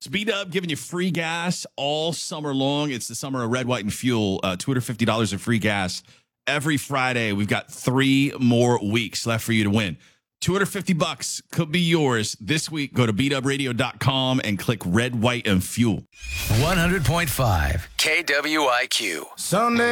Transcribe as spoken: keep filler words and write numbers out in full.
Speed Up giving you free gas all summer long. It's the summer of Red, White, and Fuel. Uh, two hundred fifty dollars of free gas every Friday. We've got three more weeks left for you to win. two hundred fifty bucks could be yours this week. Go to beat up radio dot com and click Red, White, and Fuel. one hundred point five K W I Q. Sunday.